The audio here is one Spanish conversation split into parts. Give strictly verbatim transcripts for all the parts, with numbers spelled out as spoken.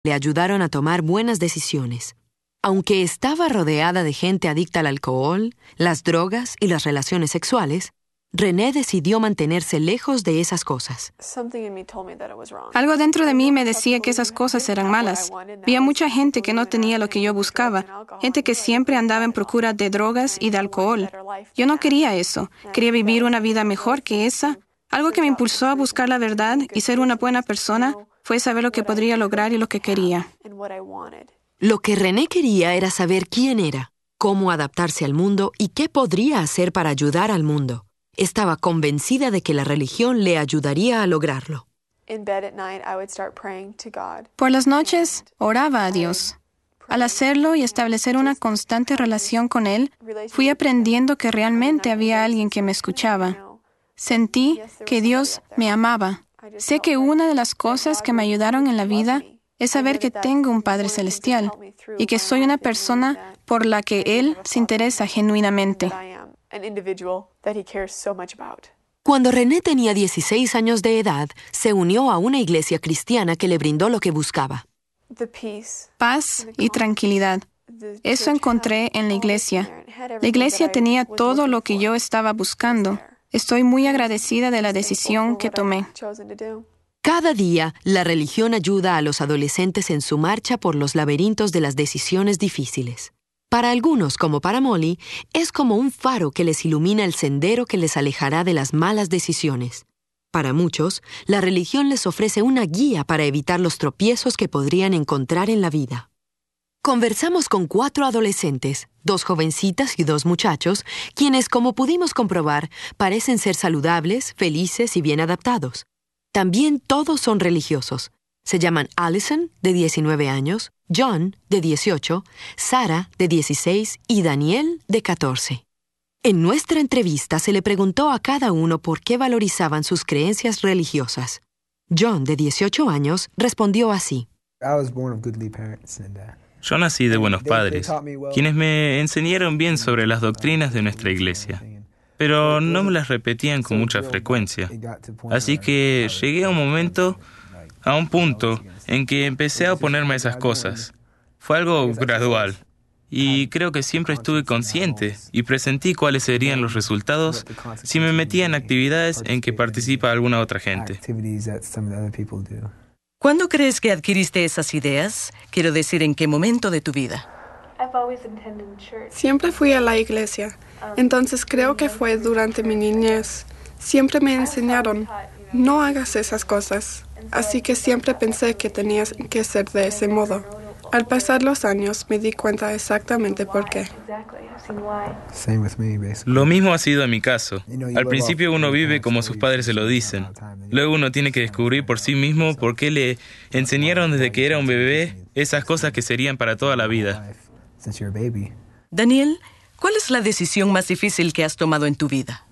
le ayudaron a tomar buenas decisiones. Aunque estaba rodeada de gente adicta al alcohol, las drogas y las relaciones sexuales, René decidió mantenerse lejos de esas cosas. Algo dentro de mí me decía que esas cosas eran malas. Había mucha gente que no tenía lo que yo buscaba, gente que siempre andaba en procura de drogas y de alcohol. Yo no quería eso, quería vivir una vida mejor que esa. Algo que me impulsó a buscar la verdad y ser una buena persona fue saber lo que podría lograr y lo que quería. Lo que René quería era saber quién era, cómo adaptarse al mundo y qué podría hacer para ayudar al mundo. Estaba convencida de que la religión le ayudaría a lograrlo. Por las noches, oraba a Dios. Al hacerlo y establecer una constante relación con Él, fui aprendiendo que realmente había alguien que me escuchaba. Sentí que Dios me amaba. Sé que una de las cosas que me ayudaron en la vida es saber que tengo un Padre Celestial y que soy una persona por la que Él se interesa genuinamente. Cuando René tenía dieciséis años de edad, se unió a una iglesia cristiana que le brindó lo que buscaba. Paz y tranquilidad. Eso encontré en la iglesia. La iglesia tenía todo lo que yo estaba buscando. Estoy muy agradecida de la decisión que tomé. Cada día, la religión ayuda a los adolescentes en su marcha por los laberintos de las decisiones difíciles. Para algunos, como para Molly, es como un faro que les ilumina el sendero que les alejará de las malas decisiones. Para muchos, la religión les ofrece una guía para evitar los tropiezos que podrían encontrar en la vida. Conversamos con cuatro adolescentes, dos jovencitas y dos muchachos, quienes, como pudimos comprobar, parecen ser saludables, felices y bien adaptados. También todos son religiosos. Se llaman Allison, de diecinueve años, John, de dieciocho, Sarah, de dieciséis y Daniel, de catorce. En nuestra entrevista se le preguntó a cada uno por qué valorizaban sus creencias religiosas. John, de dieciocho años, respondió así. Yo nací de buenos padres, quienes me enseñaron bien sobre las doctrinas de nuestra iglesia, pero no me las repetían con mucha frecuencia. Así que llegué a un momento, a un punto, en que empecé a oponerme a esas cosas. Fue algo gradual, y creo que siempre estuve consciente y presentí cuáles serían los resultados si me metía en actividades en que participa alguna otra gente. ¿Cuándo crees que adquiriste esas ideas? Quiero decir, ¿en qué momento de tu vida? Siempre fui a la iglesia, entonces creo que fue durante mi niñez. Siempre me enseñaron, no hagas esas cosas, así que siempre pensé que tenías que ser de ese modo. Al pasar los años me di cuenta exactamente por qué. Lo mismo ha sido en mi caso. Al principio uno vive como sus padres se lo dicen. Luego uno tiene que descubrir por sí mismo por qué le enseñaron desde que era un bebé esas cosas que serían para toda la vida. Daniel, ¿cuál es la decisión más difícil que has tomado en tu vida?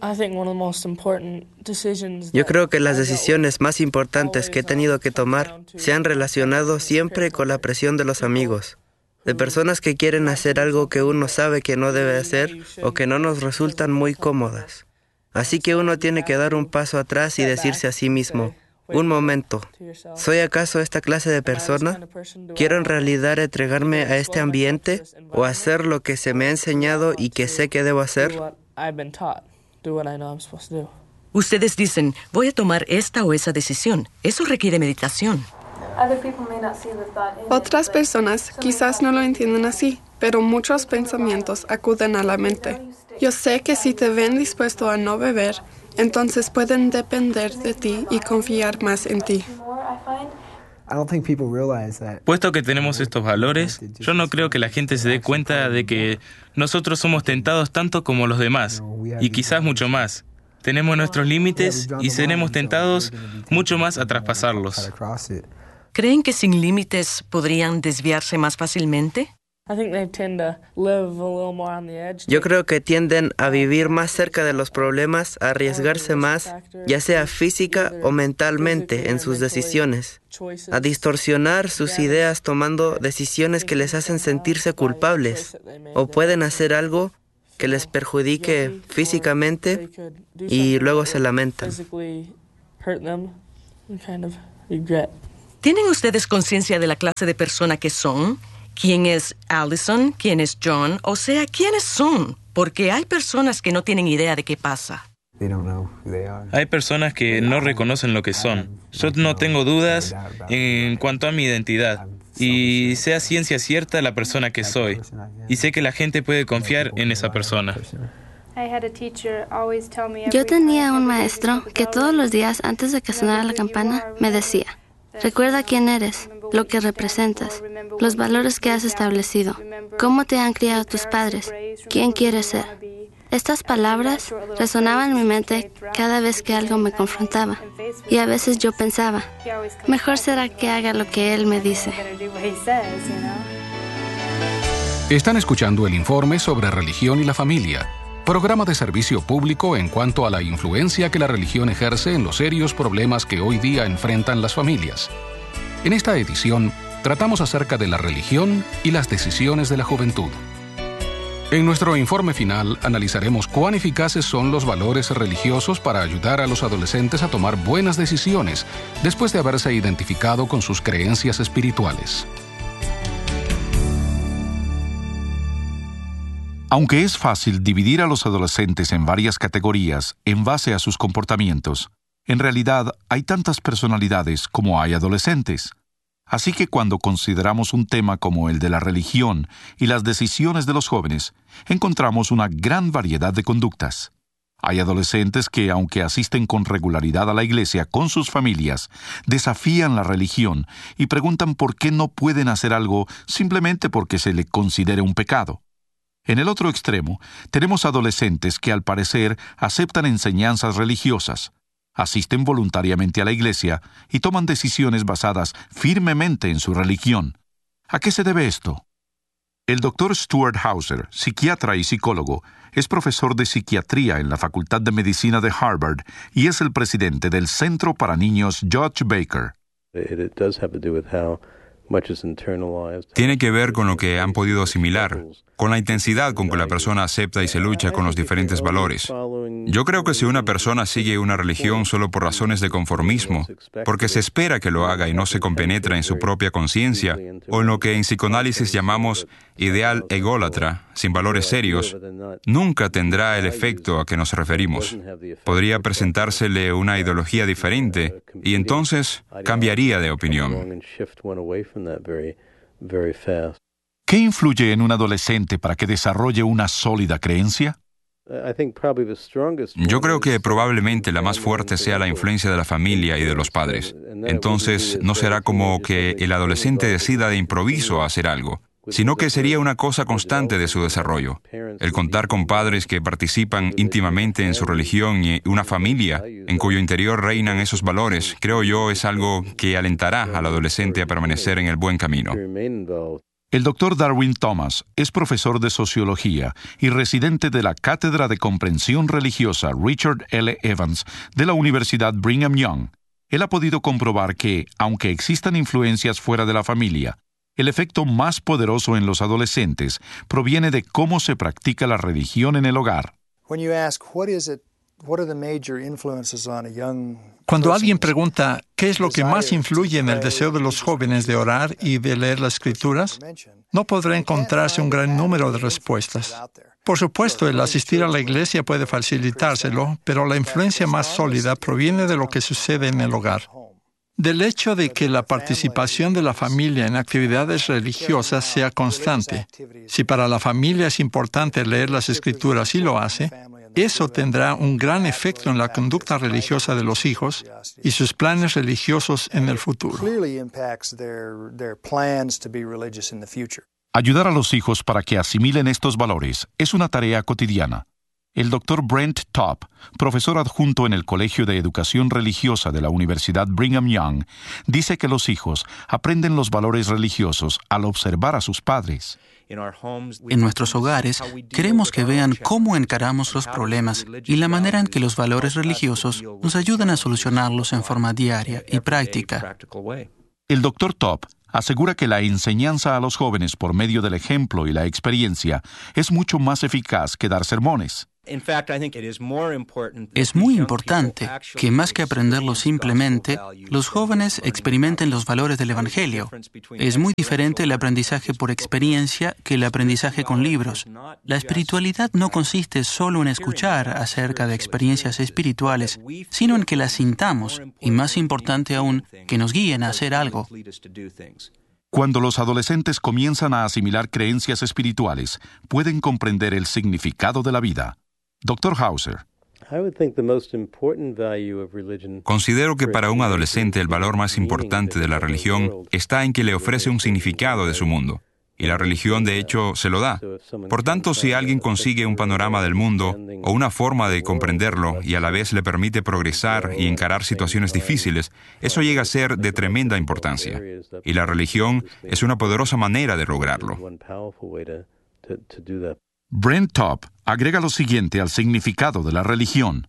Yo creo que las decisiones más importantes que he tenido que tomar se han relacionado siempre con la presión de los amigos, de personas que quieren hacer algo que uno sabe que no debe hacer o que no nos resultan muy cómodas. Así que uno tiene que dar un paso atrás y decirse a sí mismo, un momento, ¿soy acaso esta clase de persona? ¿Quiero en realidad entregarme a este ambiente o hacer lo que se me ha enseñado y que sé que debo hacer? Ustedes dicen, voy a tomar esta o esa decisión. Eso requiere meditación. Otras personas quizás no lo entienden así, pero muchos pensamientos acuden a la mente. Yo sé que si te ven dispuesto a no beber, entonces pueden depender de ti y confiar más en ti. Puesto que tenemos estos valores, yo no creo que la gente se dé cuenta de que nosotros somos tentados tanto como los demás, y quizás mucho más. Tenemos nuestros límites y seremos tentados mucho más a traspasarlos. ¿Creen que sin límites podrían desviarse más fácilmente? Yo creo que tienden a vivir más cerca de los problemas, a arriesgarse más, ya sea física o mentalmente en sus decisiones, a distorsionar sus ideas tomando decisiones que les hacen sentirse culpables, o pueden hacer algo que les perjudique físicamente y luego se lamentan. ¿Tienen ustedes conciencia de la clase de persona que son? ¿Quién es Allison? ¿Quién es John? O sea, ¿quiénes son? Porque hay personas que no tienen idea de qué pasa. Hay personas que no reconocen lo que son. Yo no tengo dudas en cuanto a mi identidad. Y sé a ciencia cierta la persona que soy. Y sé que la gente puede confiar en esa persona. Yo tenía un maestro que todos los días antes de que sonara la campana me decía: recuerda quién eres, lo que representas, los valores que has establecido, cómo te han criado tus padres, quién quieres ser. Estas palabras resonaban en mi mente cada vez que algo me confrontaba. Y a veces yo pensaba, mejor será que haga lo que él me dice. Están escuchando el informe sobre religión y la familia, programa de servicio público en cuanto a la influencia que la religión ejerce en los serios problemas que hoy día enfrentan las familias. En esta edición, tratamos acerca de la religión y las decisiones de la juventud. En nuestro informe final, analizaremos cuán eficaces son los valores religiosos para ayudar a los adolescentes a tomar buenas decisiones después de haberse identificado con sus creencias espirituales. Aunque es fácil dividir a los adolescentes en varias categorías en base a sus comportamientos, en realidad hay tantas personalidades como hay adolescentes. Así que cuando consideramos un tema como el de la religión y las decisiones de los jóvenes, encontramos una gran variedad de conductas. Hay adolescentes que, aunque asisten con regularidad a la iglesia con sus familias, desafían la religión y preguntan por qué no pueden hacer algo simplemente porque se le considere un pecado. En el otro extremo, tenemos adolescentes que al parecer aceptan enseñanzas religiosas, asisten voluntariamente a la iglesia y toman decisiones basadas firmemente en su religión. ¿A qué se debe esto? El doctor Stuart Hauser, psiquiatra y psicólogo, es profesor de psiquiatría en la Facultad de Medicina de Harvard y es el presidente del Centro para Niños George Baker. Tiene que ver con lo que han podido asimilar, con la intensidad con que la persona acepta y se lucha con los diferentes valores. Yo creo que si una persona sigue una religión solo por razones de conformismo, porque se espera que lo haga y no se compenetra en su propia conciencia, o en lo que en psicoanálisis llamamos ideal ególatra, sin valores serios, nunca tendrá el efecto a que nos referimos. Podría presentársele una ideología diferente y entonces cambiaría de opinión. ¿Qué influye en un adolescente para que desarrolle una sólida creencia? Yo creo que probablemente la más fuerte sea la influencia de la familia y de los padres. Entonces, no será como que el adolescente decida de improviso hacer algo, sino que sería una cosa constante de su desarrollo. El contar con padres que participan íntimamente en su religión y una familia en cuyo interior reinan esos valores, creo yo, es algo que alentará al adolescente a permanecer en el buen camino. El doctor Darwin Thomas es profesor de sociología y residente de la Cátedra de Comprensión Religiosa Richard L. Evans de la Universidad Brigham Young. Él ha podido comprobar que, aunque existan influencias fuera de la familia, el efecto más poderoso en los adolescentes proviene de cómo se practica la religión en el hogar. Cuando alguien pregunta qué es lo que más influye en el deseo de los jóvenes de orar y de leer las Escrituras, no podrá encontrarse un gran número de respuestas. Por supuesto, el asistir a la iglesia puede facilitárselo, pero la influencia más sólida proviene de lo que sucede en el hogar. Del hecho de que la participación de la familia en actividades religiosas sea constante. Si para la familia es importante leer las Escrituras y lo hace, eso tendrá un gran efecto en la conducta religiosa de los hijos y sus planes religiosos en el futuro. Ayudar a los hijos para que asimilen estos valores es una tarea cotidiana. El doctor Brent Top, profesor adjunto en el Colegio de Educación Religiosa de la Universidad Brigham Young, dice que los hijos aprenden los valores religiosos al observar a sus padres. En nuestros hogares, queremos que vean cómo encaramos los problemas y la manera en que los valores religiosos nos ayudan a solucionarlos en forma diaria y práctica. El doctor Top asegura que la enseñanza a los jóvenes por medio del ejemplo y la experiencia es mucho más eficaz que dar sermones. Es muy importante que más que aprenderlo simplemente, los jóvenes experimenten los valores del Evangelio. Es muy diferente el aprendizaje por experiencia que el aprendizaje con libros. La espiritualidad no consiste solo en escuchar acerca de experiencias espirituales, sino en que las sintamos y, más importante aún, que nos guíen a hacer algo. Cuando los adolescentes comienzan a asimilar creencias espirituales, pueden comprender el significado de la vida. doctor Hauser. Considero que para un adolescente el valor más importante de la religión está en que le ofrece un significado de su mundo. Y la religión, de hecho, se lo da. Por tanto, si alguien consigue un panorama del mundo o una forma de comprenderlo y a la vez le permite progresar y encarar situaciones difíciles, eso llega a ser de tremenda importancia. Y la religión es una poderosa manera de lograrlo. Brent Top agrega lo siguiente al significado de la religión.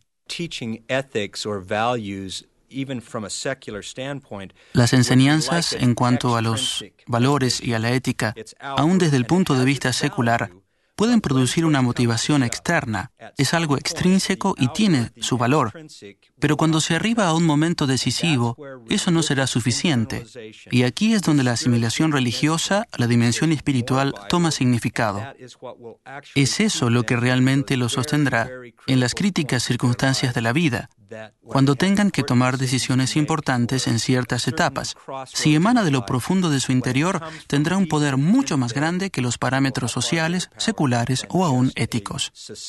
Las enseñanzas en cuanto a los valores y a la ética, aún desde el punto de vista secular, pueden producir una motivación externa. Es algo extrínseco y tiene su valor. Pero cuando se arriba a un momento decisivo, eso no será suficiente. Y aquí es donde la asimilación religiosa, la dimensión espiritual, toma significado. Es eso lo que realmente lo sostendrá en las críticas circunstancias de la vida, cuando tengan que tomar decisiones importantes en ciertas etapas. Si emana de lo profundo de su interior, tendrá un poder mucho más grande que los parámetros sociales, seculares o aún éticos.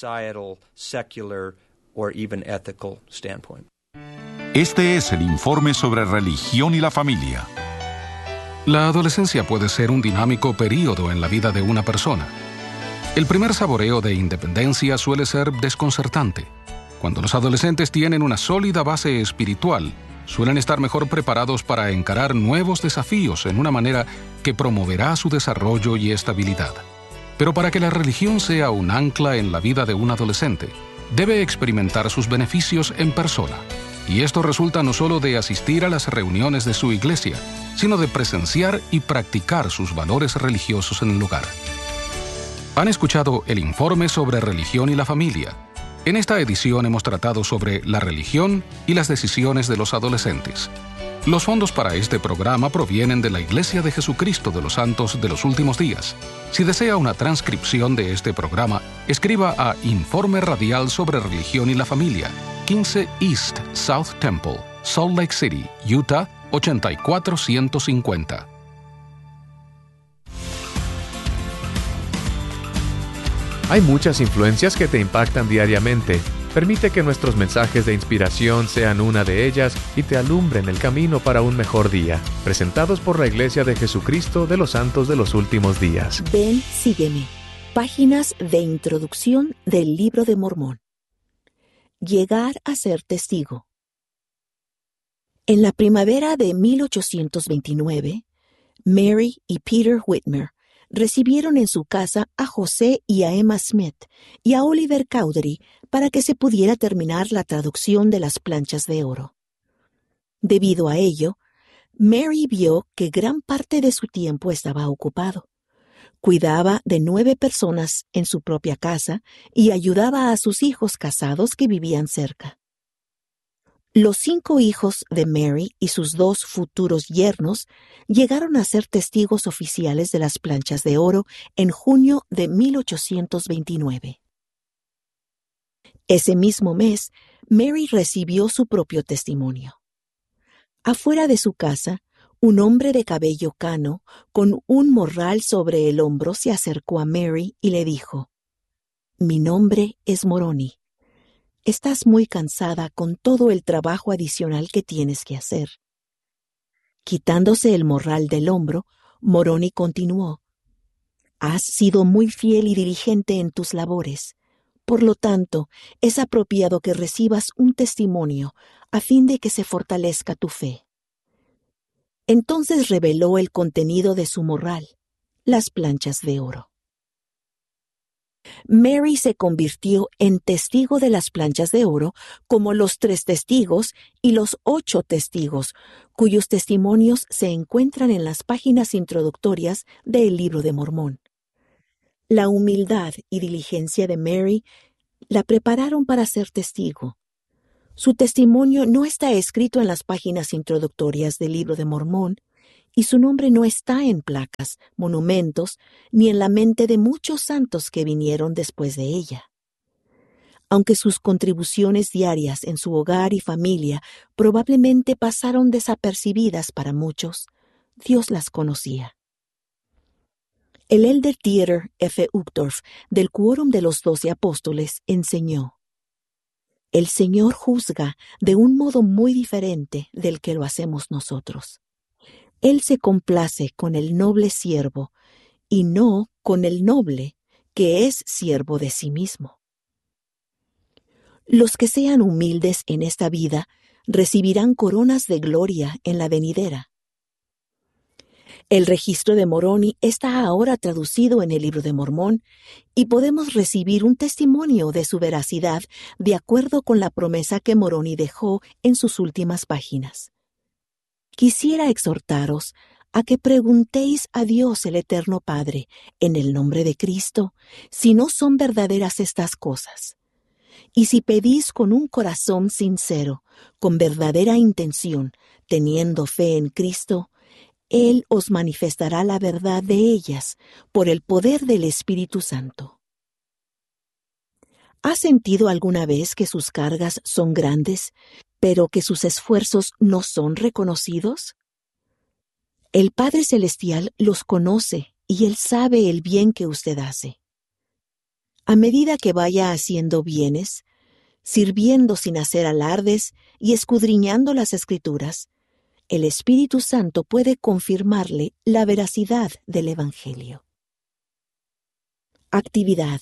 Este es el informe sobre religión y la familia. La adolescencia puede ser un dinámico período en la vida de una persona. El primer saboreo de independencia suele ser desconcertante. Cuando los adolescentes tienen una sólida base espiritual, suelen estar mejor preparados para encarar nuevos desafíos en una manera que promoverá su desarrollo y estabilidad. Pero para que la religión sea un ancla en la vida de un adolescente, debe experimentar sus beneficios en persona. Y esto resulta no solo de asistir a las reuniones de su iglesia, sino de presenciar y practicar sus valores religiosos en el lugar. Han escuchado el informe sobre religión y la familia. En esta edición hemos tratado sobre la religión y las decisiones de los adolescentes. Los fondos para este programa provienen de la Iglesia de Jesucristo de los Santos de los Últimos Días. Si desea una transcripción de este programa, escriba a Informe Radial sobre Religión y la Familia, quince East South Temple, Salt Lake City, Utah, ochenta y cuatro ciento cincuenta. Hay muchas influencias que te impactan diariamente. Permite que nuestros mensajes de inspiración sean una de ellas y te alumbren el camino para un mejor día. Presentados por la Iglesia de Jesucristo de los Santos de los Últimos Días. Ven, sígueme. Páginas de introducción del Libro de Mormón. Llegar a ser testigo. En la primavera de mil ochocientos veintinueve, Mary y Peter Whitmer recibieron en su casa a José y a Emma Smith y a Oliver Cowdery para que se pudiera terminar la traducción de las planchas de oro. Debido a ello, Mary vio que gran parte de su tiempo estaba ocupado. Cuidaba de nueve personas en su propia casa y ayudaba a sus hijos casados que vivían cerca. Los cinco hijos de Mary y sus dos futuros yernos llegaron a ser testigos oficiales de las planchas de oro en junio de mil ochocientos veintinueve. Ese mismo mes, Mary recibió su propio testimonio. Afuera de su casa, un hombre de cabello cano, con un morral sobre el hombro, se acercó a Mary y le dijo: «Mi nombre es Moroni. Estás muy cansada con todo el trabajo adicional que tienes que hacer». Quitándose el morral del hombro, Moroni continuó: «Has sido muy fiel y diligente en tus labores. Por lo tanto, es apropiado que recibas un testimonio a fin de que se fortalezca tu fe». Entonces reveló el contenido de su morral, las planchas de oro. Mary se convirtió en testigo de las planchas de oro, como los tres testigos y los ocho testigos, cuyos testimonios se encuentran en las páginas introductorias del Libro de Mormón. La humildad y diligencia de Mary La prepararon para ser testigo. Su testimonio no está escrito en las páginas introductorias del Libro de Mormón, y su nombre no está en placas, monumentos, ni en la mente de muchos santos que vinieron después de ella. Aunque sus contribuciones diarias en su hogar y familia probablemente pasaron desapercibidas para muchos, Dios las conocía. El elder Dieter F. Uchtdorf, del Quórum de los Doce Apóstoles, enseñó: el Señor juzga de un modo muy diferente del que lo hacemos nosotros. Él se complace con el noble siervo y no con el noble que es siervo de sí mismo. Los que sean humildes en esta vida recibirán coronas de gloria en la venidera. El registro de Moroni está ahora traducido en el Libro de Mormón y podemos recibir un testimonio de su veracidad de acuerdo con la promesa que Moroni dejó en sus últimas páginas. Quisiera exhortaros a que preguntéis a Dios el Eterno Padre, en el nombre de Cristo, si no son verdaderas estas cosas. Y si pedís con un corazón sincero, con verdadera intención, teniendo fe en Cristo, Él os manifestará la verdad de ellas por el poder del Espíritu Santo. ¿Ha sentido alguna vez que sus cargas son grandes, pero que sus esfuerzos no son reconocidos? El Padre Celestial los conoce y Él sabe el bien que usted hace. A medida que vaya haciendo bienes, sirviendo sin hacer alardes y escudriñando las Escrituras, el Espíritu Santo puede confirmarle la veracidad del Evangelio. Actividad.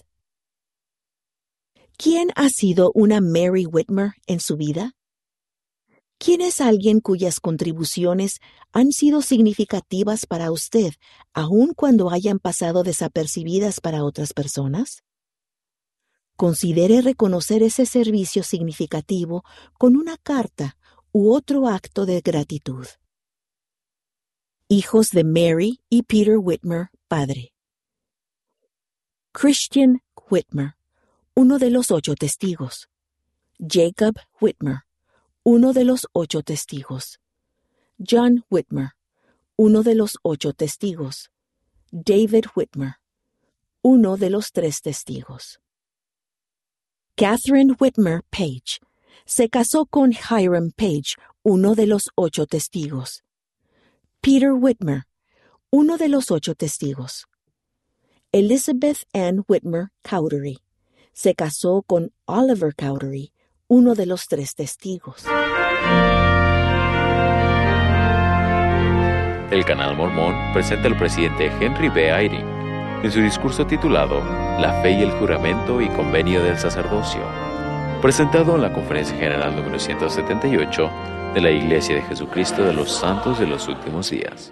¿Quién ha sido una Mary Whitmer en su vida? ¿Quién es alguien cuyas contribuciones han sido significativas para usted, aun cuando hayan pasado desapercibidas para otras personas? Considere reconocer ese servicio significativo con una carta u otro acto de gratitud. Hijos de Mary y Peter Whitmer, padre. Christian Whitmer, uno de los ocho testigos. Jacob Whitmer, uno de los ocho testigos. John Whitmer, uno de los ocho testigos. David Whitmer, uno de los tres testigos. Catherine Whitmer Page se casó con Hiram Page, uno de los ocho testigos. Peter Whitmer, uno de los ocho testigos. Elizabeth Ann Whitmer Cowdery se casó con Oliver Cowdery, uno de los tres testigos. El Canal Mormón presenta al presidente Henry B. Eyring en su discurso titulado La Fe y el Juramento y Convenio del Sacerdocio, presentado en la Conferencia General número ciento setenta y ocho de la Iglesia de Jesucristo de los Santos de los Últimos Días.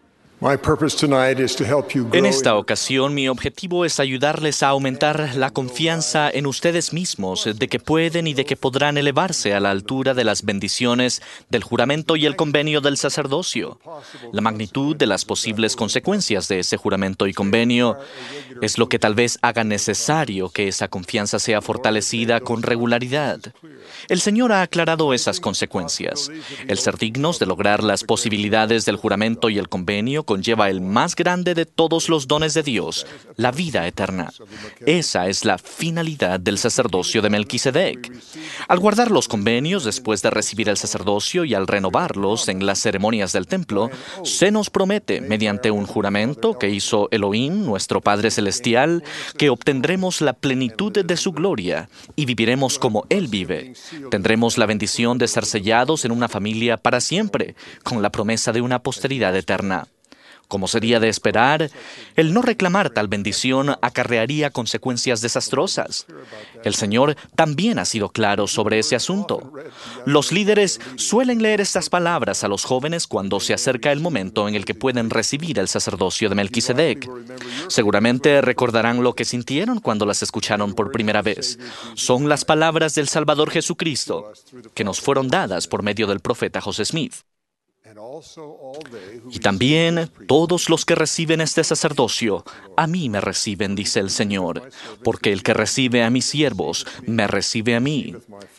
En esta ocasión, mi objetivo es ayudarles a aumentar la confianza en ustedes mismos de que pueden y de que podrán elevarse a la altura de las bendiciones del juramento y el convenio del sacerdocio. La magnitud de las posibles consecuencias de ese juramento y convenio es lo que tal vez haga necesario que esa confianza sea fortalecida con regularidad. El Señor ha aclarado esas consecuencias. El ser dignos de lograr las posibilidades del juramento y el convenio conlleva el más grande de todos los dones de Dios, la vida eterna. Esa es la finalidad del sacerdocio de Melquisedec. Al guardar los convenios después de recibir el sacerdocio y al renovarlos en las ceremonias del templo, se nos promete, mediante un juramento que hizo Elohim, nuestro Padre Celestial, que obtendremos la plenitud de su gloria y viviremos como Él vive. Tendremos la bendición de ser sellados en una familia para siempre, con la promesa de una posteridad eterna. Como sería de esperar, el no reclamar tal bendición acarrearía consecuencias desastrosas. El Señor también ha sido claro sobre ese asunto. Los líderes suelen leer estas palabras a los jóvenes cuando se acerca el momento en el que pueden recibir el sacerdocio de Melquisedec. Seguramente recordarán lo que sintieron cuando las escucharon por primera vez. Son las palabras del Salvador Jesucristo, que nos fueron dadas por medio del profeta José Smith. Y también todos los que reciben este sacerdocio, a mí me reciben, dice el Señor, porque el que recibe a mis siervos, me recibe a mí.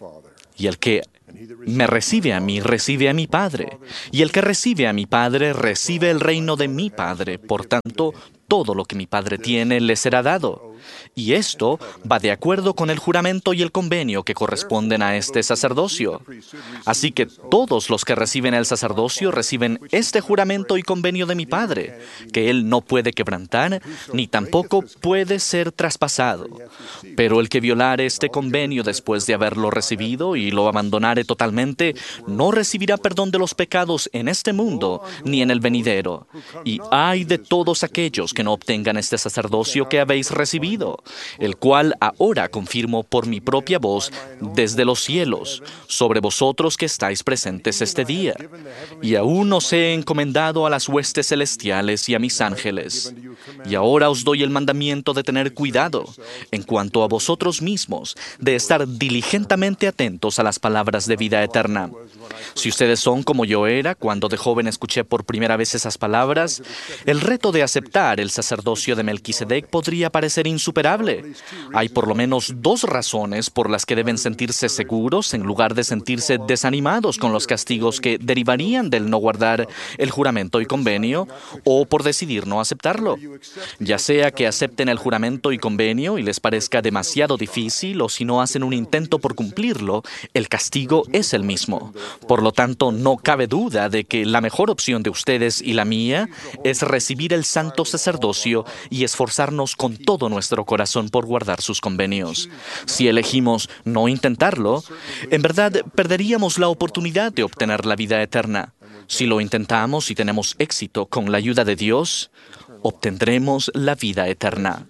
Y el que me recibe a mí, recibe a mi Padre. Y el que recibe a mi Padre, recibe el reino de mi Padre. Por tanto, todo lo que mi Padre tiene le será dado. Y esto va de acuerdo con el juramento y el convenio que corresponden a este sacerdocio. Así que todos los que reciben el sacerdocio reciben este juramento y convenio de mi Padre, que Él no puede quebrantar, ni tampoco puede ser traspasado. Pero el que violare este convenio después de haberlo recibido y lo abandonare totalmente, no recibirá perdón de los pecados en este mundo ni en el venidero. Y ay de todos aquellos que no obtengan este sacerdocio que habéis recibido, el cual ahora confirmo por mi propia voz desde los cielos, sobre vosotros que estáis presentes este día. Y aún os he encomendado a las huestes celestiales y a mis ángeles. Y ahora os doy el mandamiento de tener cuidado, en cuanto a vosotros mismos, de estar diligentemente atentos a las palabras de vida eterna. Si ustedes son como yo era cuando de joven escuché por primera vez esas palabras, el reto de aceptar el sacerdocio de Melquisedec podría parecer insuperable. Hay por lo menos dos razones por las que deben sentirse seguros en lugar de sentirse desanimados con los castigos que derivarían del no guardar el juramento y convenio o por decidir no aceptarlo. Ya sea que acepten el juramento y convenio y les parezca demasiado difícil o si no hacen un intento por cumplirlo, el castigo es el mismo. Por lo tanto, no cabe duda de que la mejor opción de ustedes y la mía es recibir el santo sacerdocio y esforzarnos con todo nuestro corazón por guardar sus convenios. Si elegimos no intentarlo, en verdad perderíamos la oportunidad de obtener la vida eterna. Si lo intentamos y tenemos éxito con la ayuda de Dios, obtendremos la vida eterna.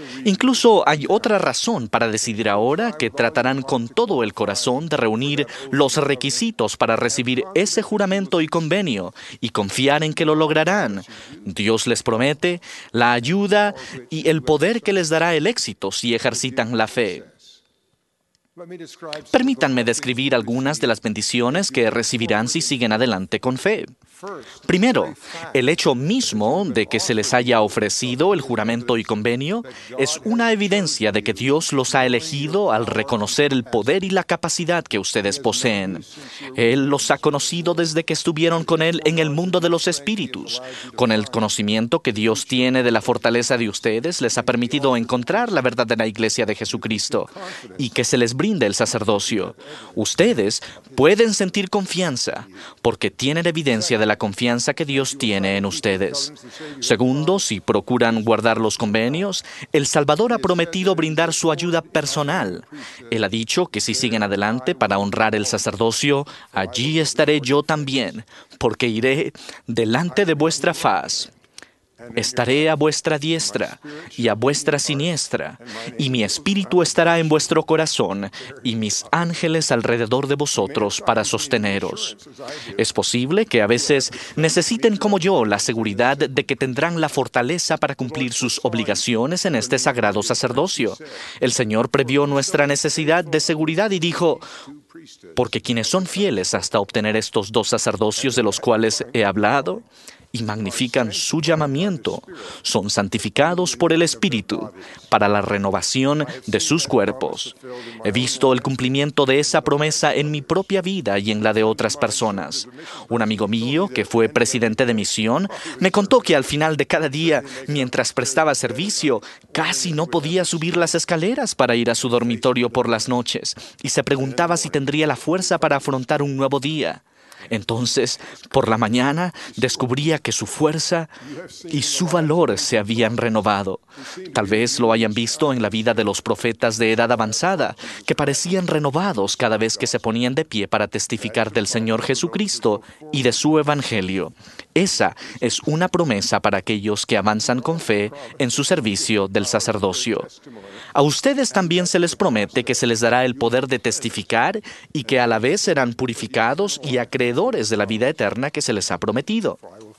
Incluso hay otra razón para decidir ahora que tratarán con todo el corazón de reunir los requisitos para recibir ese juramento y convenio y confiar en que lo lograrán. Dios les promete la ayuda y el poder que les dará el éxito si ejercitan la fe. Permítanme describir algunas de las bendiciones que recibirán si siguen adelante con fe. Primero, el hecho mismo de que se les haya ofrecido el juramento y convenio es una evidencia de que Dios los ha elegido al reconocer el poder y la capacidad que ustedes poseen. Él los ha conocido desde que estuvieron con Él en el mundo de los espíritus. Con el conocimiento que Dios tiene de la fortaleza de ustedes, les ha permitido encontrar la verdadera iglesia de Jesucristo y que se les brinde el sacerdocio. Ustedes pueden sentir confianza porque tienen evidencia de la confianza que Dios tiene en ustedes. Segundo, si procuran guardar los convenios, el Salvador ha prometido brindar su ayuda personal. Él ha dicho que si siguen adelante para honrar el sacerdocio, allí estaré yo también, porque iré delante de vuestra faz. Estaré a vuestra diestra y a vuestra siniestra, y mi espíritu estará en vuestro corazón, y mis ángeles alrededor de vosotros para sosteneros. Es posible que a veces necesiten como yo la seguridad de que tendrán la fortaleza para cumplir sus obligaciones en este sagrado sacerdocio. El Señor previó nuestra necesidad de seguridad y dijo: porque quienes son fieles hasta obtener estos dos sacerdocios de los cuales he hablado, y magnifican su llamamiento, son santificados por el Espíritu para la renovación de sus cuerpos. He visto el cumplimiento de esa promesa en mi propia vida y en la de otras personas. Un amigo mío, que fue presidente de misión, me contó que al final de cada día, mientras prestaba servicio, casi no podía subir las escaleras para ir a su dormitorio por las noches, y se preguntaba si tendría la fuerza para afrontar un nuevo día. Entonces, por la mañana, descubría que su fuerza y su valor se habían renovado. Tal vez lo hayan visto en la vida de los profetas de edad avanzada, que parecían renovados cada vez que se ponían de pie para testificar del Señor Jesucristo y de su Evangelio. Esa es una promesa para aquellos que avanzan con fe en su servicio del sacerdocio. A ustedes también se les promete que se les dará el poder de testificar y que a la vez serán purificados y acreedores de la vida eterna que se les ha prometido.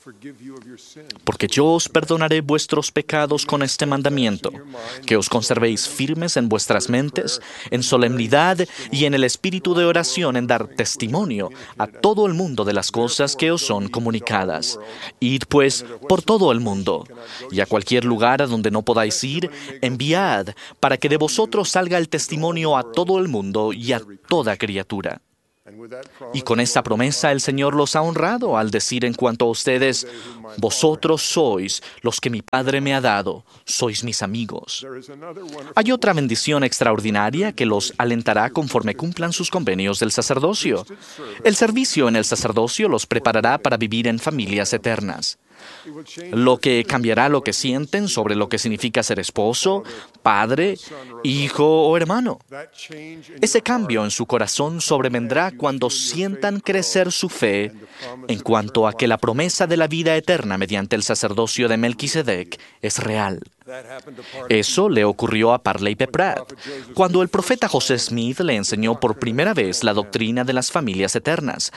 Porque yo os perdonaré vuestros pecados con este mandamiento, que os conservéis firmes en vuestras mentes, en solemnidad y en el espíritu de oración, en dar testimonio a todo el mundo de las cosas que os son comunicadas. Id pues por todo el mundo, y a cualquier lugar a donde no podáis ir, enviad, para que de vosotros salga el testimonio a todo el mundo y a toda criatura. Y con esta promesa el Señor los ha honrado al decir en cuanto a ustedes: vosotros sois los que mi Padre me ha dado, sois mis amigos. Hay otra bendición extraordinaria que los alentará conforme cumplan sus convenios del sacerdocio. El servicio en el sacerdocio los preparará para vivir en familias eternas, lo que cambiará lo que sienten sobre lo que significa ser esposo, padre, hijo o hermano. Ese cambio en su corazón sobrevendrá cuando sientan crecer su fe en cuanto a que la promesa de la vida eterna mediante el sacerdocio de Melquisedec es real. Eso le ocurrió a Parley P. Pratt, cuando el profeta José Smith le enseñó por primera vez la doctrina de las familias eternas.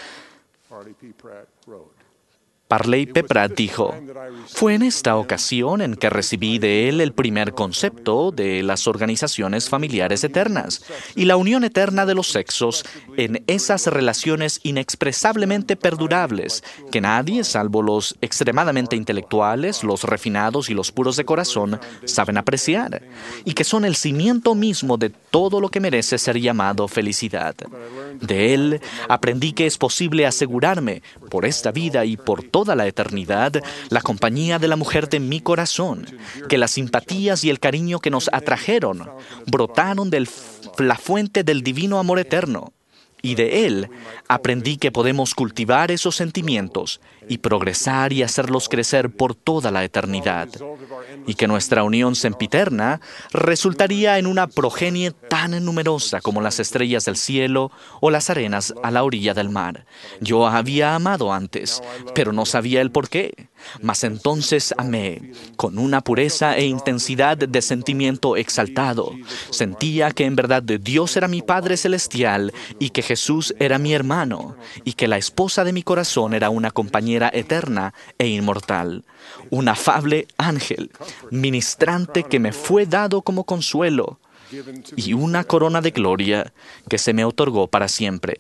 Parley P. Pratt dijo: fue en esta ocasión en que recibí de él el primer concepto de las organizaciones familiares eternas y la unión eterna de los sexos en esas relaciones inexpresablemente perdurables que nadie, salvo los extremadamente intelectuales, los refinados y los puros de corazón, saben apreciar, y que son el cimiento mismo de todo lo que merece ser llamado felicidad. De él aprendí que es posible asegurarme, por esta vida y por toda la eternidad, la compañía de la mujer de mi corazón, que las simpatías y el cariño que nos atrajeron brotaron de la fuente del divino amor eterno. Y de él aprendí que podemos cultivar esos sentimientos y progresar y hacerlos crecer por toda la eternidad, y que nuestra unión sempiterna resultaría en una progenie tan numerosa como las estrellas del cielo o las arenas a la orilla del mar. Yo había amado antes, pero no sabía el por qué. Mas entonces amé, con una pureza e intensidad de sentimiento exaltado. Sentía que en verdad Dios era mi Padre Celestial y que Jesús era mi hermano, y que la esposa de mi corazón era una compañera eterna e inmortal, un afable ángel, ministrante que me fue dado como consuelo, y una corona de gloria que se me otorgó para siempre.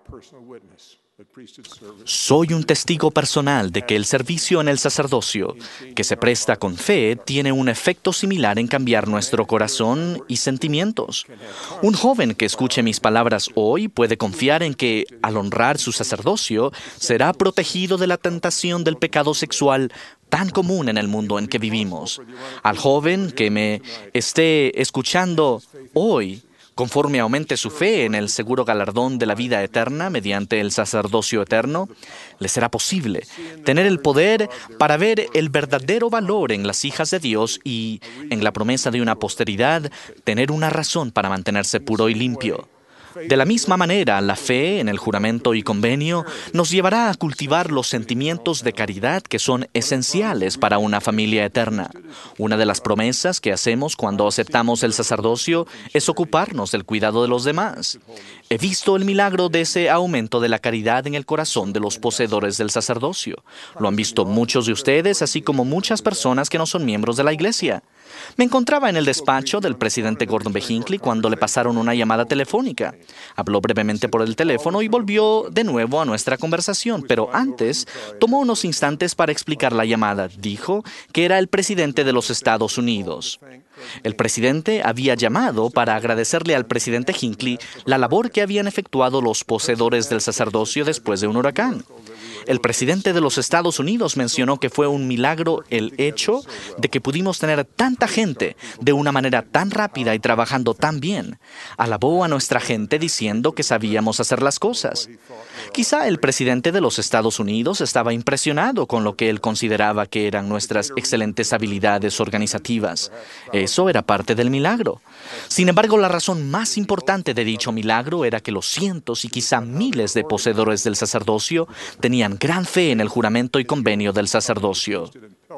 Soy un testigo personal de que el servicio en el sacerdocio, que se presta con fe, tiene un efecto similar en cambiar nuestro corazón y sentimientos. Un joven que escuche mis palabras hoy puede confiar en que, al honrar su sacerdocio, será protegido de la tentación del pecado sexual tan común en el mundo en que vivimos. Al joven que me esté escuchando hoy, conforme aumente su fe en el seguro galardón de la vida eterna mediante el sacerdocio eterno, le será posible tener el poder para ver el verdadero valor en las hijas de Dios y, en la promesa de una posteridad, tener una razón para mantenerse puro y limpio. De la misma manera, la fe en el juramento y convenio nos llevará a cultivar los sentimientos de caridad que son esenciales para una familia eterna. Una de las promesas que hacemos cuando aceptamos el sacerdocio es ocuparnos del cuidado de los demás. He visto el milagro de ese aumento de la caridad en el corazón de los poseedores del sacerdocio. Lo han visto muchos de ustedes, así como muchas personas que no son miembros de la iglesia. Me encontraba en el despacho del presidente Gordon B. Hinckley cuando le pasaron una llamada telefónica. Habló brevemente por el teléfono y volvió de nuevo a nuestra conversación, pero antes tomó unos instantes para explicar la llamada. Dijo que era el presidente de los Estados Unidos. El presidente había llamado para agradecerle al presidente Hinckley la labor que habían efectuado los poseedores del sacerdocio después de un huracán. El presidente de los Estados Unidos mencionó que fue un milagro el hecho de que pudimos tener tanta gente de una manera tan rápida y trabajando tan bien. Alabó a nuestra gente diciendo que sabíamos hacer las cosas. Quizá el presidente de los Estados Unidos estaba impresionado con lo que él consideraba que eran nuestras excelentes habilidades organizativas. Eso era parte del milagro. Sin embargo, la razón más importante de dicho milagro era que los cientos y quizá miles de poseedores del sacerdocio tenían gran fe en el juramento y convenio del sacerdocio.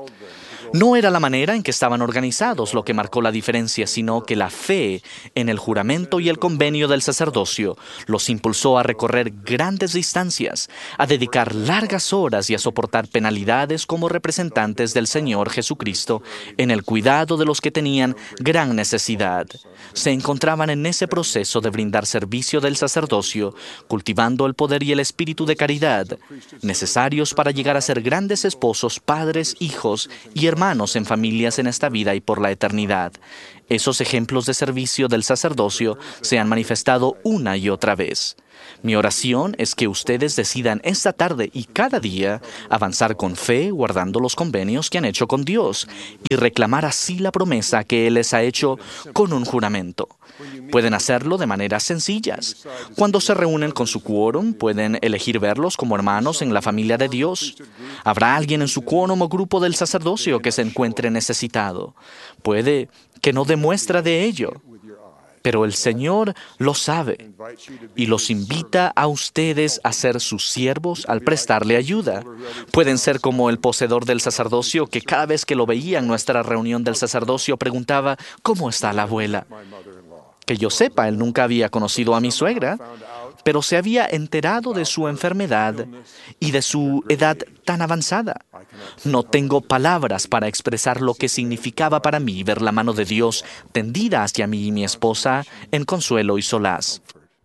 No era la manera en que estaban organizados lo que marcó la diferencia, sino que la fe en el juramento y el convenio del sacerdocio los impulsó a recorrer grandes distancias, a dedicar largas horas y a soportar penalidades como representantes del Señor Jesucristo en el cuidado de los que tenían gran necesidad. Se encontraban en ese proceso de brindar servicio del sacerdocio, cultivando el poder y el espíritu de caridad, necesarios para llegar a ser grandes esposos, padres, hijos y hermanos en familias en esta vida y por la eternidad. Esos ejemplos de servicio del sacerdocio se han manifestado una y otra vez. Mi oración es que ustedes decidan esta tarde y cada día avanzar con fe, guardando los convenios que han hecho con Dios y reclamar así la promesa que Él les ha hecho con un juramento. Pueden hacerlo de maneras sencillas. Cuando se reúnen con su quórum, pueden elegir verlos como hermanos en la familia de Dios. Habrá alguien en su quórum o grupo del sacerdocio que se encuentre necesitado. Puede que no demuestra de ello, pero el Señor lo sabe y los invita a ustedes a ser sus siervos al prestarle ayuda. Pueden ser como el poseedor del sacerdocio que cada vez que lo veía en nuestra reunión del sacerdocio preguntaba, ¿cómo está la abuela? Que yo sepa, él nunca había conocido a mi suegra, pero se había enterado de su enfermedad y de su edad tan avanzada. No tengo palabras para expresar lo que significaba para mí ver la mano de Dios tendida hacia mí y mi esposa en consuelo y solaz.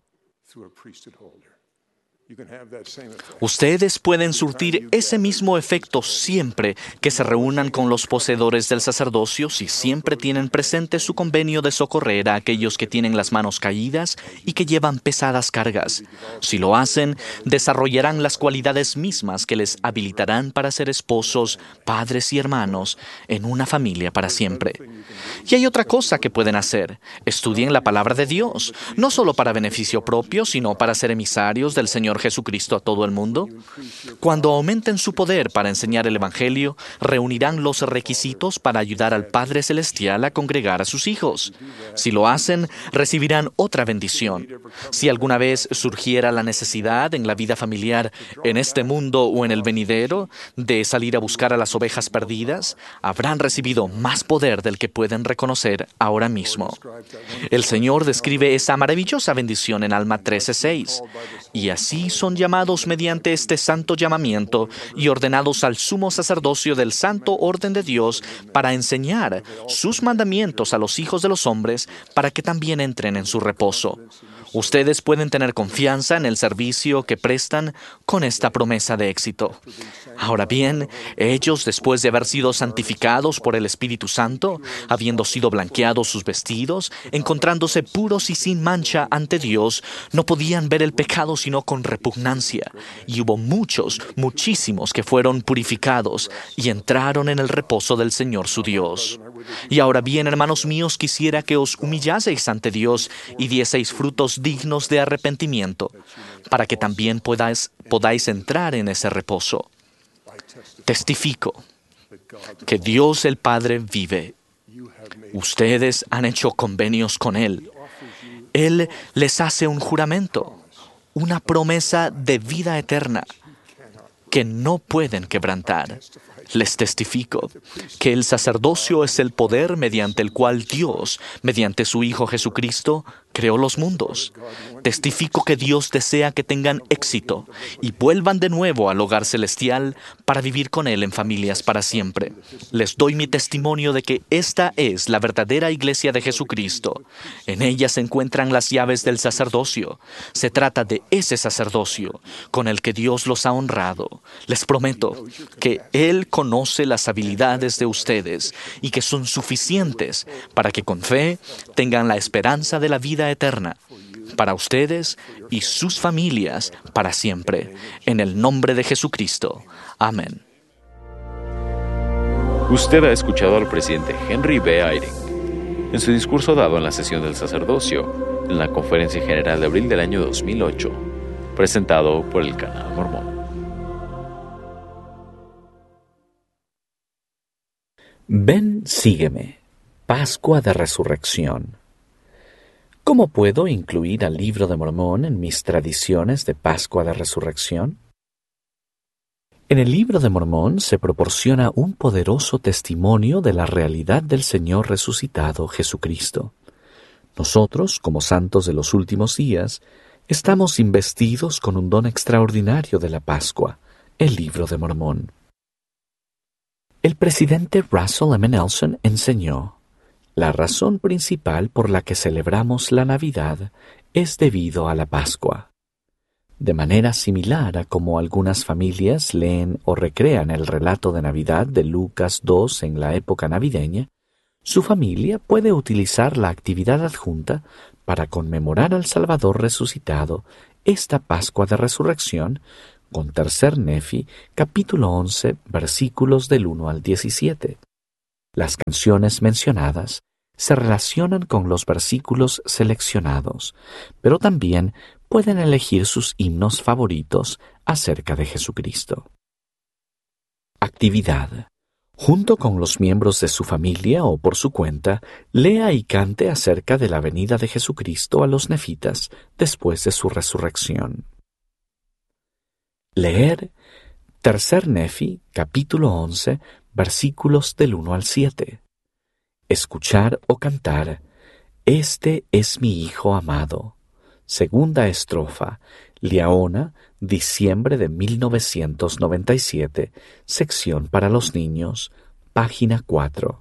Ustedes pueden surtir ese mismo efecto siempre que se reúnan con los poseedores del sacerdocio si siempre tienen presente su convenio de socorrer a aquellos que tienen las manos caídas y que llevan pesadas cargas. Si lo hacen, desarrollarán las cualidades mismas que les habilitarán para ser esposos, padres y hermanos en una familia para siempre. Y hay otra cosa que pueden hacer. Estudien la palabra de Dios, no solo para beneficio propio, sino para ser emisarios del Señor Jesucristo a todo el mundo. Cuando aumenten su poder para enseñar el Evangelio, reunirán los requisitos para ayudar al Padre Celestial a congregar a sus hijos. Si lo hacen, recibirán otra bendición. Si alguna vez surgiera la necesidad en la vida familiar, en este mundo o en el venidero, de salir a buscar a las ovejas perdidas, habrán recibido más poder del que pueden reconocer ahora mismo. El Señor describe esa maravillosa bendición en Alma trece seis, y así son llamados mediante este santo llamamiento y ordenados al sumo sacerdocio del santo orden de Dios para enseñar sus mandamientos a los hijos de los hombres para que también entren en su reposo. Ustedes pueden tener confianza en el servicio que prestan con esta promesa de éxito. Ahora bien, ellos, después de haber sido santificados por el Espíritu Santo, habiendo sido blanqueados sus vestidos, encontrándose puros y sin mancha ante Dios, no podían ver el pecado sino con repugnancia. Y hubo muchos, muchísimos que fueron purificados y entraron en el reposo del Señor su Dios. Y ahora bien, hermanos míos, quisiera que os humillaseis ante Dios y dieseis frutos dignos de arrepentimiento, para que también podáis, podáis entrar en ese reposo. Testifico que Dios el Padre vive. Ustedes han hecho convenios con Él. Él les hace un juramento, una promesa de vida eterna que no pueden quebrantar. Les testifico que el sacerdocio es el poder mediante el cual Dios, mediante su Hijo Jesucristo, creó los mundos. Testifico que Dios desea que tengan éxito y vuelvan de nuevo al hogar celestial para vivir con Él en familias para siempre. Les doy mi testimonio de que esta es la verdadera iglesia de Jesucristo. En ella se encuentran las llaves del sacerdocio. Se trata de ese sacerdocio con el que Dios los ha honrado. Les prometo que Él conoce las habilidades de ustedes y que son suficientes para que con fe tengan la esperanza de la vida eterna para ustedes y sus familias para siempre. En el nombre de Jesucristo. Amén. Usted ha escuchado al presidente Henry B. Eyring en su discurso dado en la sesión del sacerdocio en la Conferencia General de abril del año dos mil ocho, presentado por el Canal Mormón. Ven, sígueme. Pascua de Resurrección. ¿Cómo puedo incluir al Libro de Mormón en mis tradiciones de Pascua de Resurrección? En el Libro de Mormón se proporciona un poderoso testimonio de la realidad del Señor resucitado, Jesucristo. Nosotros, como santos de los últimos días, estamos investidos con un don extraordinario de la Pascua, el Libro de Mormón. El presidente Russell M. Nelson enseñó: la razón principal por la que celebramos la Navidad es debido a la Pascua. De manera similar a como algunas familias leen o recrean el relato de Navidad de Lucas dos en la época navideña, su familia puede utilizar la actividad adjunta para conmemorar al Salvador resucitado esta Pascua de Resurrección con Tercer Nefi, capítulo once, versículos del uno al diecisiete. Las canciones mencionadas se relacionan con los versículos seleccionados, pero también pueden elegir sus himnos favoritos acerca de Jesucristo. Actividad. Junto con los miembros de su familia o por su cuenta, lea y cante acerca de la venida de Jesucristo a los nefitas después de su resurrección. Leer Tercer Nefi, capítulo once, versículos del uno al siete. Escuchar o cantar Este es mi Hijo amado. Segunda estrofa, Liaona, diciembre de mil novecientos noventa y siete, sección para los niños, página cuatro.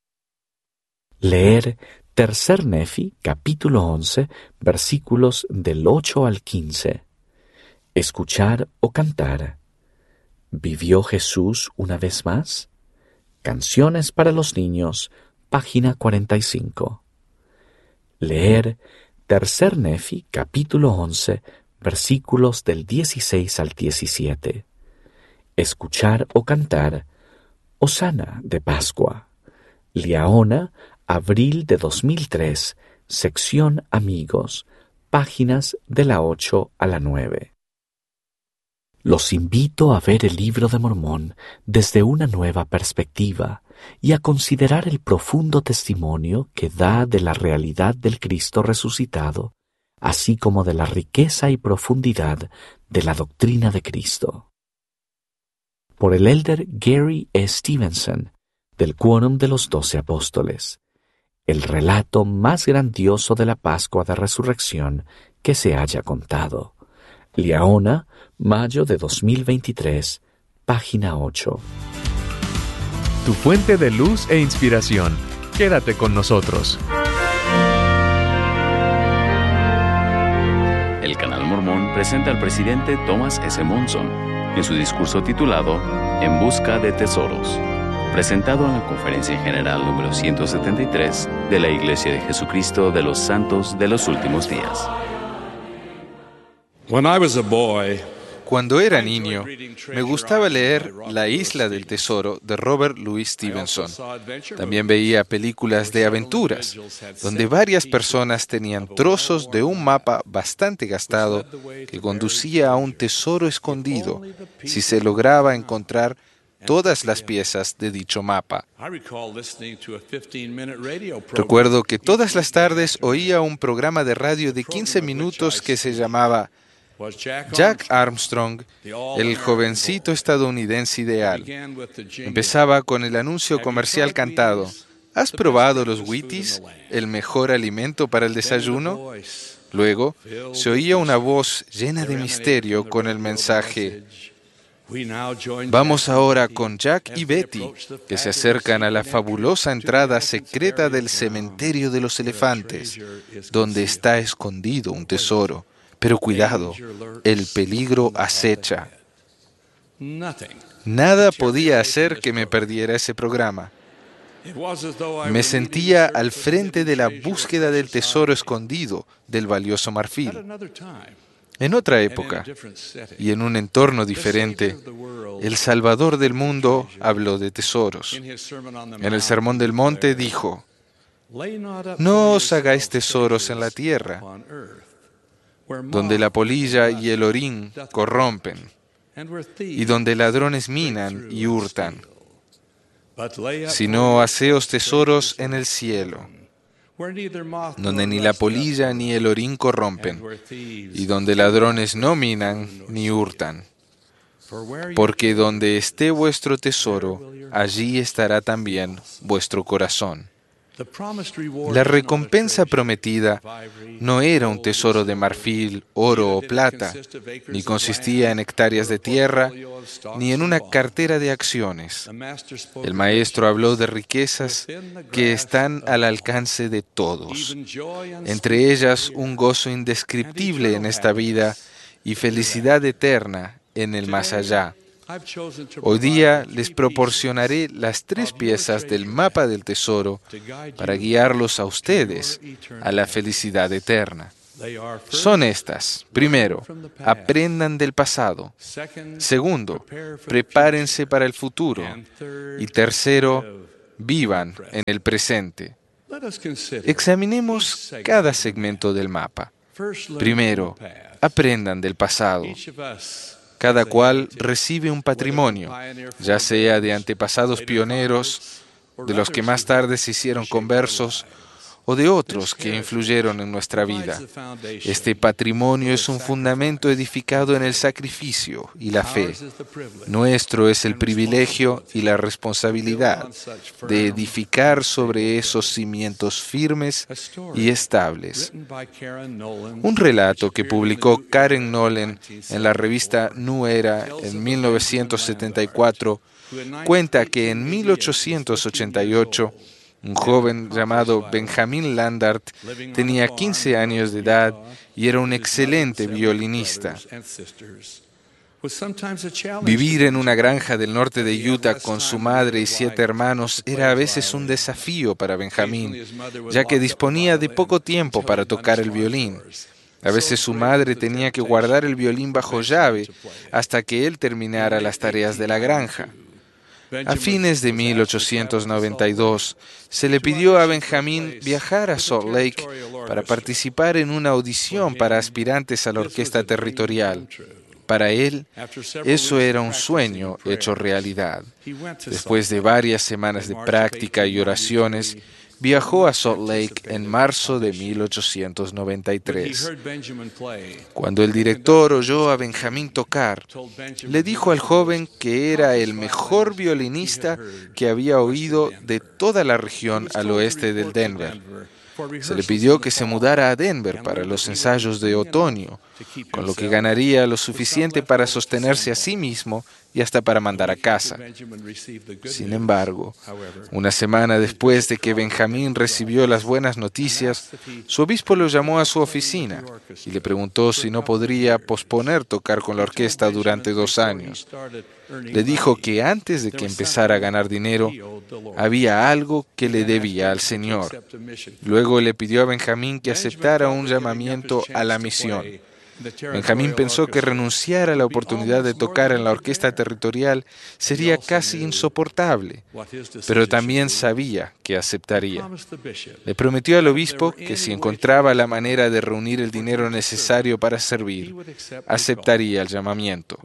Leer Tercer Nefi, capítulo once, versículos del ocho al quince. Escuchar o cantar ¿Vivió Jesús una vez más? Canciones para los niños, página cuarenta y cinco. Leer Tercer Nefi, capítulo once, versículos del dieciséis al diecisiete. Escuchar o cantar Hosana de Pascua. Liaona, abril de dos mil tres, sección Amigos, páginas de la ocho a la nueve. Los invito a ver el Libro de Mormón desde una nueva perspectiva y a considerar el profundo testimonio que da de la realidad del Cristo resucitado, así como de la riqueza y profundidad de la doctrina de Cristo. Por el elder Gary E. Stevenson, del Quórum de los Doce Apóstoles, el relato más grandioso de la Pascua de Resurrección que se haya contado. Liaona, mayo de dos mil veintitrés, página ocho. Tu fuente de luz e inspiración. Quédate con nosotros. El Canal Mormón presenta al presidente Thomas S. Monson en su discurso titulado En busca de tesoros, presentado en la Conferencia General número ciento setenta y tres de la Iglesia de Jesucristo de los Santos de los Últimos Días. When I was a boy, Cuando era niño, me gustaba leer La Isla del Tesoro de Robert Louis Stevenson. También veía películas de aventuras, donde varias personas tenían trozos de un mapa bastante gastado que conducía a un tesoro escondido si se lograba encontrar todas las piezas de dicho mapa. Recuerdo que todas las tardes oía un programa de radio de quince minutos que se llamaba Jack Armstrong, el jovencito estadounidense ideal. Empezaba con el anuncio comercial cantado: ¿Has probado los Wheaties, el mejor alimento para el desayuno? Luego se oía una voz llena de misterio con el mensaje: Vamos ahora con Jack y Betty, que se acercan a la fabulosa entrada secreta del cementerio de los elefantes, donde está escondido un tesoro. Pero cuidado, el peligro acecha. Nada podía hacer que me perdiera ese programa. Me sentía al frente de la búsqueda del tesoro escondido del valioso marfil. En otra época, y en un entorno diferente, el Salvador del mundo habló de tesoros. En el Sermón del Monte dijo: No os hagáis tesoros en la tierra, donde la polilla y el orín corrompen, y donde ladrones minan y hurtan, sino haceos tesoros en el cielo, donde ni la polilla ni el orín corrompen, y donde ladrones no minan ni hurtan, porque donde esté vuestro tesoro, allí estará también vuestro corazón. La recompensa prometida no era un tesoro de marfil, oro o plata, ni consistía en hectáreas de tierra, ni en una cartera de acciones. El maestro habló de riquezas que están al alcance de todos, entre ellas un gozo indescriptible en esta vida y felicidad eterna en el más allá. Hoy día les proporcionaré las tres piezas del mapa del tesoro para guiarlos a ustedes a la felicidad eterna. Son estas. Primero, aprendan del pasado. Segundo, prepárense para el futuro. Y tercero, vivan en el presente. Examinemos cada segmento del mapa. Primero, aprendan del pasado. Cada cual recibe un patrimonio, ya sea de antepasados pioneros, de los que más tarde se hicieron conversos, o de otros que influyeron en nuestra vida. Este patrimonio es un fundamento edificado en el sacrificio y la fe. Nuestro es el privilegio y la responsabilidad de edificar sobre esos cimientos firmes y estables. Un relato que publicó Karen Nolan en la revista New Era en mil novecientos setenta y cuatro cuenta que en mil ochocientos ochenta y ocho un joven llamado Benjamin Landart tenía quince años de edad y era un excelente violinista. Vivir en una granja del norte de Utah con su madre y siete hermanos era a veces un desafío para Benjamin, ya que disponía de poco tiempo para tocar el violín. A veces su madre tenía que guardar el violín bajo llave hasta que él terminara las tareas de la granja. A fines de mil ochocientos noventa y dos, se le pidió a Benjamin viajar a Salt Lake para participar en una audición para aspirantes a la orquesta territorial. Para él, eso era un sueño hecho realidad. Después de varias semanas de práctica y oraciones, viajó a Salt Lake en marzo de mil ochocientos noventa y tres. Cuando el director oyó a Benjamin tocar, le dijo al joven que era el mejor violinista que había oído de toda la región al oeste del Denver. Se le pidió que se mudara a Denver para los ensayos de otoño, con lo que ganaría lo suficiente para sostenerse a sí mismo y hasta para mandar a casa. Sin embargo, una semana después de que Benjamín recibió las buenas noticias, su obispo lo llamó a su oficina y le preguntó si no podría posponer tocar con la orquesta durante dos años. Le dijo que antes de que empezara a ganar dinero, había algo que le debía al Señor. Luego le pidió a Benjamín que aceptara un llamamiento a la misión. Benjamín pensó que renunciar a la oportunidad de tocar en la orquesta territorial sería casi insoportable, pero también sabía que aceptaría. Le prometió al obispo que si encontraba la manera de reunir el dinero necesario para servir, aceptaría el llamamiento.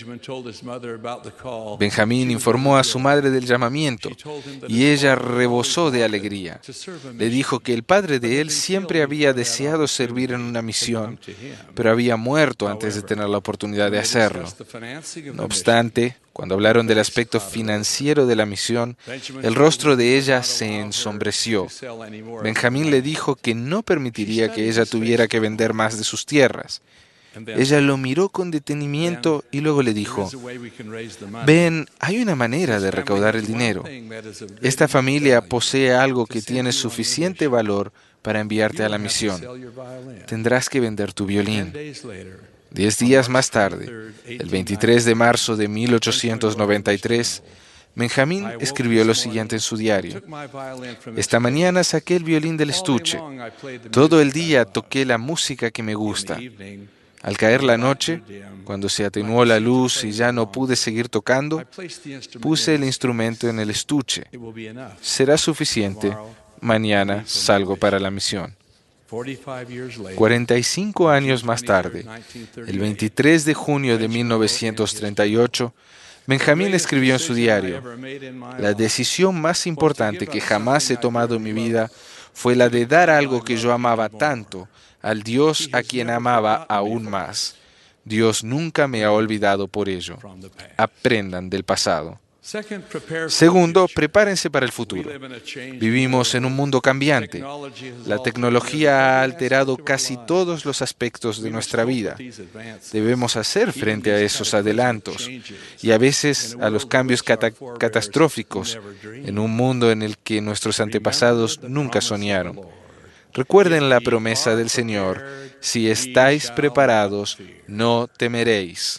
Benjamín informó a su madre del llamamiento y ella rebosó de alegría. Le dijo que el padre de él siempre había deseado servir en una misión, pero había muerto antes de tener la oportunidad de hacerlo. No obstante, cuando hablaron del aspecto financiero de la misión, el rostro de ella se ensombreció. Benjamín le dijo que no permitiría que ella tuviera que vender más de sus tierras. Ella lo miró con detenimiento y luego le dijo: «Ben, hay una manera de recaudar el dinero. Esta familia posee algo que tiene suficiente valor para enviarte a la misión. Tendrás que vender tu violín». Diez días más tarde, el veintitrés de marzo de mil ochocientos noventa y tres, Benjamín escribió lo siguiente en su diario: «Esta mañana saqué el violín del estuche. Todo el día toqué la música que me gusta. Al caer la noche, cuando se atenuó la luz y ya no pude seguir tocando, puse el instrumento en el estuche. Será suficiente. Mañana salgo para la misión». cuarenta y cinco años más tarde, el veintitrés de junio de mil novecientos treinta y ocho, Benjamín escribió en su diario: «La decisión más importante que jamás he tomado en mi vida fue la de dar algo que yo amaba tanto al Dios a quien amaba aún más. Dios nunca me ha olvidado por ello. Aprendan del pasado. Segundo, prepárense para el futuro. Vivimos en un mundo cambiante. La tecnología ha alterado casi todos los aspectos de nuestra vida. Debemos hacer frente a esos adelantos y a veces a los cambios cata- catastróficos en un mundo en el que nuestros antepasados nunca soñaron. Recuerden la promesa del Señor: si estáis preparados, no temeréis.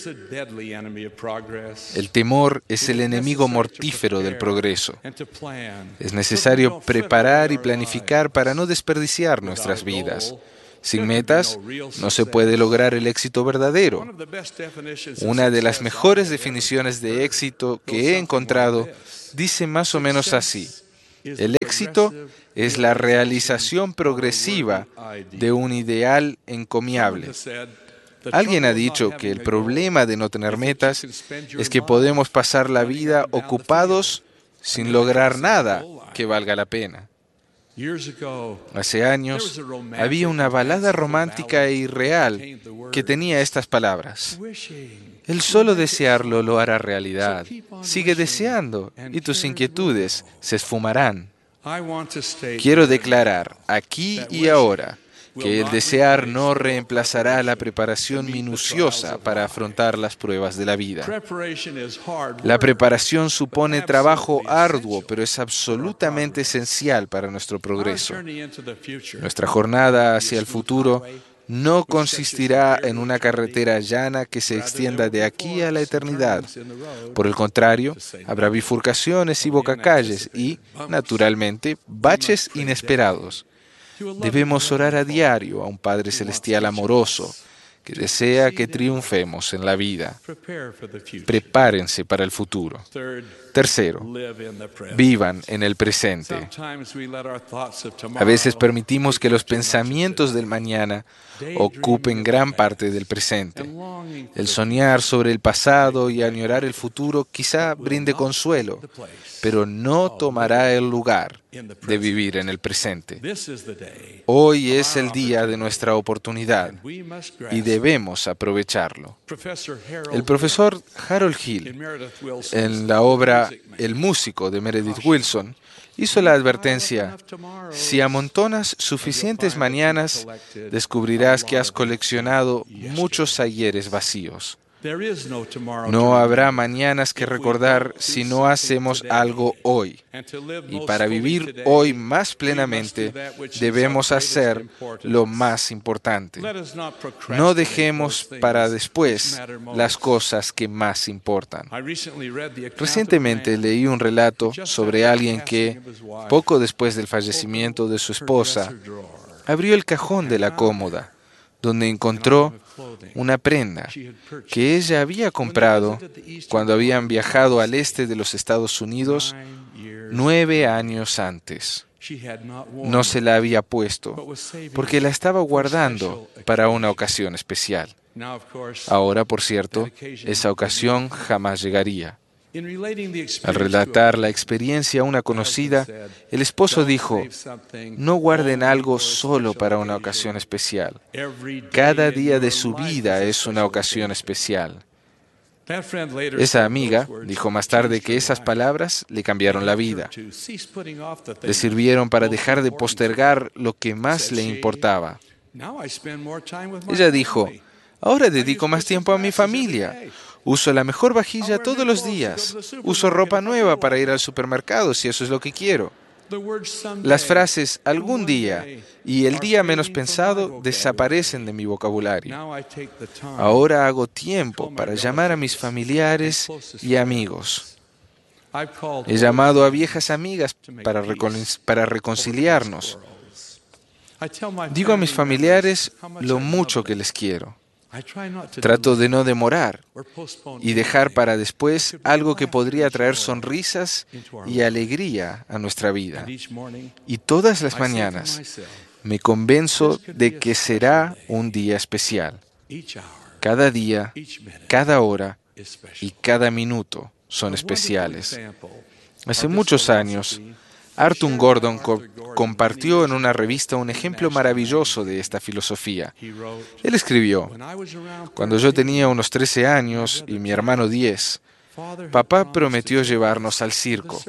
El temor es el enemigo mortífero del progreso. Es necesario preparar y planificar para no desperdiciar nuestras vidas. Sin metas, no se puede lograr el éxito verdadero. Una de las mejores definiciones de éxito que he encontrado dice más o menos así: el éxito es la realización progresiva de un ideal encomiable. Alguien ha dicho que el problema de no tener metas es que podemos pasar la vida ocupados sin lograr nada que valga la pena. Hace años había una balada romántica e irreal que tenía estas palabras: el solo desearlo lo hará realidad. Sigue deseando y tus inquietudes se esfumarán. Quiero declarar aquí y ahora que el desear no reemplazará la preparación minuciosa para afrontar las pruebas de la vida. La preparación supone trabajo arduo, pero es absolutamente esencial para nuestro progreso. Nuestra jornada hacia el futuro no consistirá en una carretera llana que se extienda de aquí a la eternidad. Por el contrario, habrá bifurcaciones y bocacalles y, naturalmente, baches inesperados. Debemos orar a diario a un Padre Celestial amoroso que desea que triunfemos en la vida. Prepárense para el futuro. Tercero, vivan en el presente. A veces permitimos que los pensamientos del mañana ocupen gran parte del presente. El soñar sobre el pasado y añorar el futuro quizá brinde consuelo, pero no tomará el lugar de vivir en el presente. Hoy es el día de nuestra oportunidad y debemos aprovecharlo. El profesor Harold Hill, en la obra El músico de Meredith Willson, hizo la advertencia: si amontonas suficientes mañanas, descubrirás que has coleccionado muchos ayeres vacíos. No habrá mañanas que recordar si no hacemos algo hoy. Y para vivir hoy más plenamente, debemos hacer lo más importante. No dejemos para después las cosas que más importan. Recientemente leí un relato sobre alguien que, poco después del fallecimiento de su esposa, abrió el cajón de la cómoda, donde encontró una prenda que ella había comprado cuando habían viajado al este de los Estados Unidos nueve años antes. No se la había puesto porque la estaba guardando para una ocasión especial. Ahora, por cierto, esa ocasión jamás llegaría. Al relatar la experiencia a una conocida, el esposo dijo: no guarden algo solo para una ocasión especial. Cada día de su vida es una ocasión especial. Esa amiga dijo más tarde que esas palabras le cambiaron la vida. Le sirvieron para dejar de postergar lo que más le importaba. Ella dijo: ahora dedico más tiempo a mi familia. Uso la mejor vajilla todos los días. Uso ropa nueva para ir al supermercado si eso es lo que quiero. Las frases algún día y el día menos pensado desaparecen de mi vocabulario. Ahora hago tiempo para llamar a mis familiares y amigos. He llamado a viejas amigas para, recon- para reconciliarnos. Digo a mis familiares lo mucho que les quiero. Trato de no demorar y dejar para después algo que podría traer sonrisas y alegría a nuestra vida. Y todas las mañanas me convenzo de que será un día especial. Cada día, cada hora y cada minuto son especiales. Hace muchos años, Arthur Gordon co- compartió en una revista un ejemplo maravilloso de esta filosofía. Él escribió: cuando yo tenía unos trece años y mi hermano diez, papá prometió llevarnos al circo.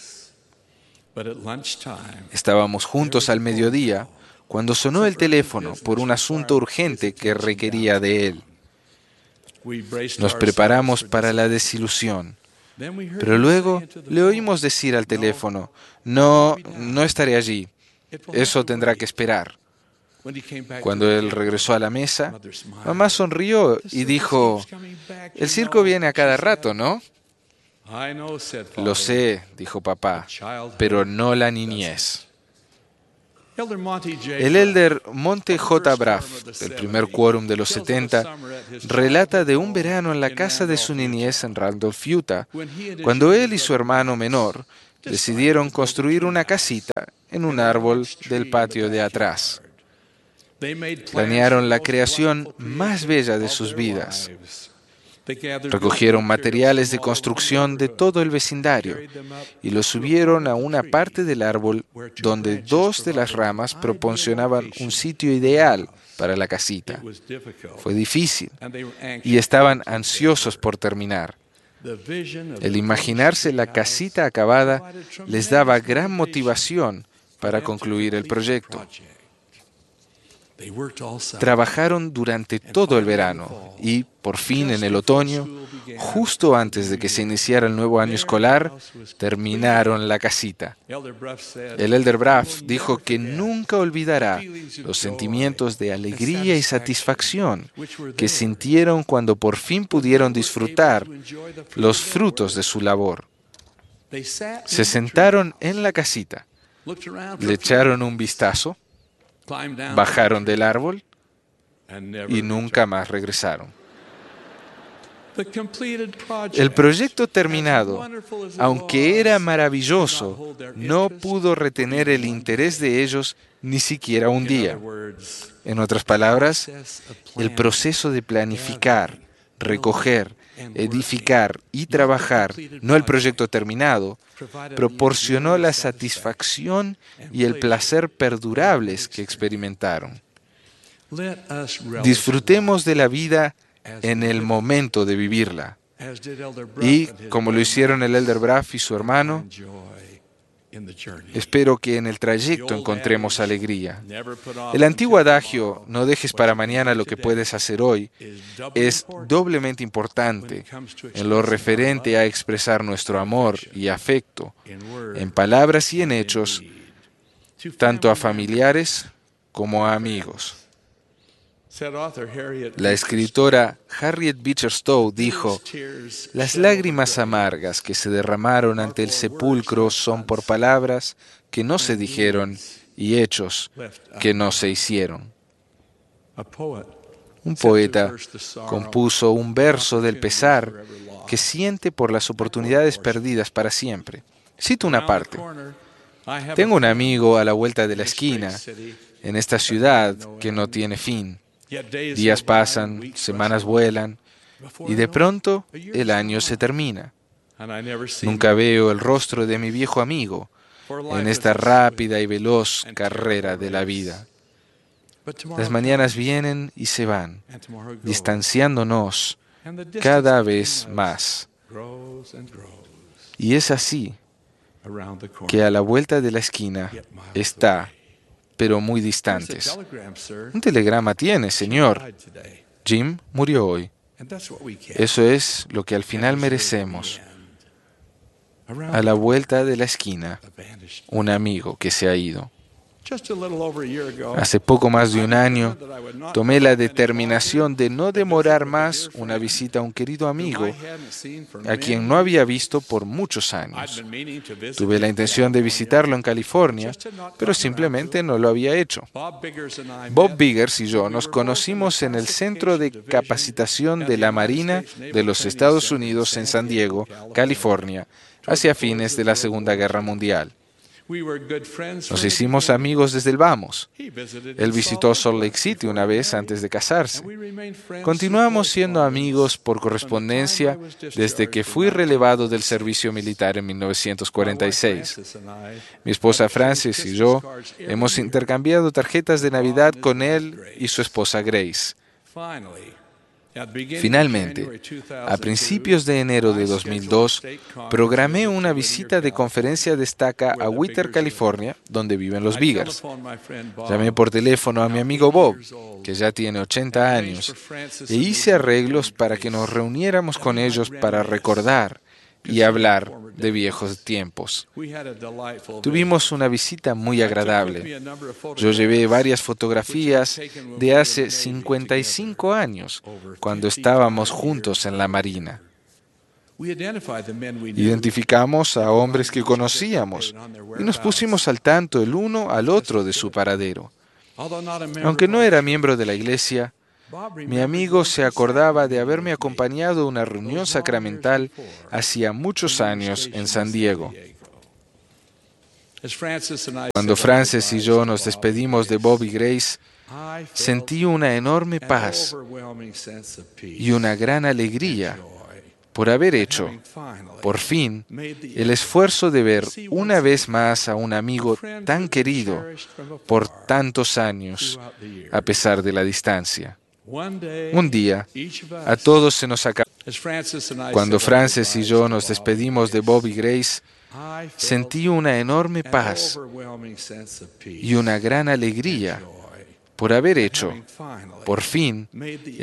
Estábamos juntos al mediodía cuando sonó el teléfono por un asunto urgente que requería de él. Nos preparamos para la desilusión, pero luego le oímos decir al teléfono: no, no estaré allí, eso tendrá que esperar. Cuando él regresó a la mesa, mamá sonrió y dijo: el circo viene a cada rato, ¿no? Lo sé, dijo papá, pero no la niñez. El elder Monte J. Braff, del primer quórum de los setenta, relata de un verano en la casa de su niñez en Randolph, Utah, cuando él y su hermano menor decidieron construir una casita en un árbol del patio de atrás. Planearon la creación más bella de sus vidas. Recogieron materiales de construcción de todo el vecindario y los subieron a una parte del árbol donde dos de las ramas proporcionaban un sitio ideal para la casita. Fue difícil y estaban ansiosos por terminar. El imaginarse la casita acabada les daba gran motivación para concluir el proyecto. Trabajaron durante todo el verano y, por fin, en el otoño, justo antes de que se iniciara el nuevo año escolar, terminaron la casita. El elder Braff dijo que nunca olvidará los sentimientos de alegría y satisfacción que sintieron cuando por fin pudieron disfrutar los frutos de su labor. Se sentaron en la casita, le echaron un vistazo, bajaron del árbol y nunca más regresaron. El proyecto terminado, aunque era maravilloso, no pudo retener el interés de ellos ni siquiera un día. En otras palabras, el proceso de planificar, recoger, edificar y trabajar, no el proyecto terminado, proporcionó la satisfacción y el placer perdurables que experimentaron. Disfrutemos de la vida en el momento de vivirla. Y, como lo hicieron el elder Braff y su hermano, espero que en el trayecto encontremos alegría. El antiguo adagio, no dejes para mañana lo que puedes hacer hoy, es doblemente importante en lo referente a expresar nuestro amor y afecto, en palabras y en hechos, tanto a familiares como a amigos. La escritora Harriet Beecher Stowe dijo: las lágrimas amargas que se derramaron ante el sepulcro son por palabras que no se dijeron y hechos que no se hicieron. Un poeta compuso un verso del pesar que siente por las oportunidades perdidas para siempre. Cito una parte: tengo un amigo a la vuelta de la esquina, en esta ciudad que no tiene fin. Días pasan, semanas vuelan, y de pronto el año se termina. Nunca veo el rostro de mi viejo amigo en esta rápida y veloz carrera de la vida. Las mañanas vienen y se van, distanciándonos cada vez más. Y es así que a la vuelta de la esquina está, pero muy distantes. Un telegrama tiene, señor. Jim murió hoy. Eso es lo que al final merecemos. A la vuelta de la esquina, un amigo que se ha ido. Hace poco más de un año, tomé la determinación de no demorar más una visita a un querido amigo a quien no había visto por muchos años. Tuve la intención de visitarlo en California, pero simplemente no lo había hecho. Bob Biggers y yo nos conocimos en el Centro de Capacitación de la Marina de los Estados Unidos en San Diego, California, hacia fines de la Segunda Guerra Mundial. Nos hicimos amigos desde el vamos. Él visitó Salt Lake City una vez antes de casarse. Continuamos siendo amigos por correspondencia desde que fui relevado del servicio militar en mil novecientos cuarenta y seis. Mi esposa Frances y yo hemos intercambiado tarjetas de Navidad con él y su esposa Grace. Finalmente, a principios de enero de dos mil dos, programé una visita de conferencia de estaca a Whittier, California, donde viven los Biggers. Llamé por teléfono a mi amigo Bob, que ya tiene ochenta años, e hice arreglos para que nos reuniéramos con ellos para recordar y hablar de viejos tiempos. Tuvimos una visita muy agradable. Yo llevé varias fotografías de hace cincuenta y cinco años, cuando estábamos juntos en la Marina. Identificamos a hombres que conocíamos y nos pusimos al tanto el uno al otro de su paradero. Aunque no era miembro de la iglesia, mi amigo se acordaba de haberme acompañado a una reunión sacramental hacía muchos años en San Diego. Cuando Frances y yo nos despedimos de Bob y Grace, sentí una enorme paz y una gran alegría por haber hecho, por fin, el esfuerzo de ver una vez más a un amigo tan querido por tantos años, a pesar de la distancia. Un día, a todos se nos acabó. Cuando Frances y yo nos despedimos de Bob y Grace, sentí una enorme paz y una gran alegría por haber hecho, por fin,